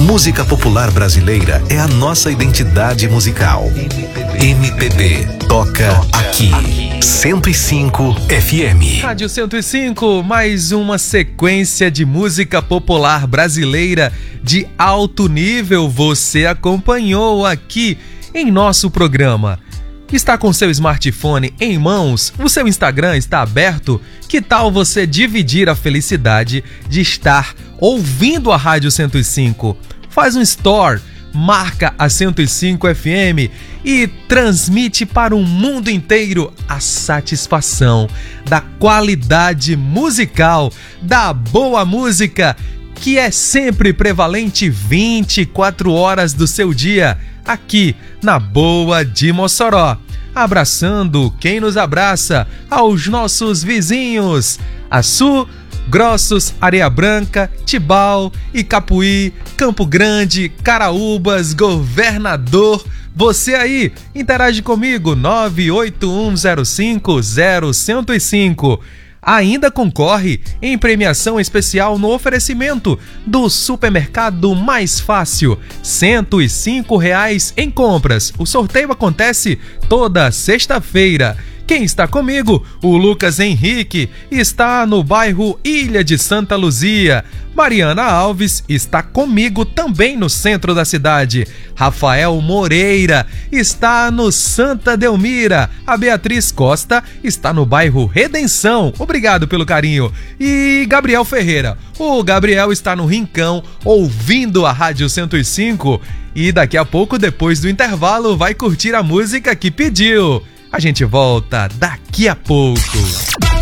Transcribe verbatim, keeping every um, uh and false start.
música popular brasileira é a nossa identidade musical. M P B toca aqui. cento e cinco F M. Rádio cento e cinco, mais uma sequência de música popular brasileira de alto nível. Você acompanhou aqui em nosso programa. Está com seu smartphone em mãos? O seu Instagram está aberto? Que tal você dividir a felicidade de estar ouvindo a Rádio cento e cinco? Faz um store, marca a cento e cinco F M e transmite para o mundo inteiro a satisfação da qualidade musical, da boa música, que é sempre prevalente vinte e quatro horas do seu dia, aqui na Boa de Mossoró. Abraçando quem nos abraça, aos nossos vizinhos, Açu, Grossos, Areia Branca, Tibau, Icapuí, Campo Grande, Caraúbas, Governador. Você aí, interage comigo, nove oito um zero cinco zero um zero cinco. Ainda concorre em premiação especial no oferecimento do supermercado Mais Fácil, cento e cinco reais em compras. O sorteio acontece toda sexta-feira. Quem está comigo? O Lucas Henrique está no bairro Ilha de Santa Luzia. Mariana Alves está comigo também no centro da cidade. Rafael Moreira está no Santa Delmira. A Beatriz Costa está no bairro Redenção. Obrigado pelo carinho. E Gabriel Ferreira. O Gabriel está no Rincão ouvindo a Rádio cento e cinco e daqui a pouco, depois do intervalo, vai curtir a música que pediu. A gente volta daqui a pouco.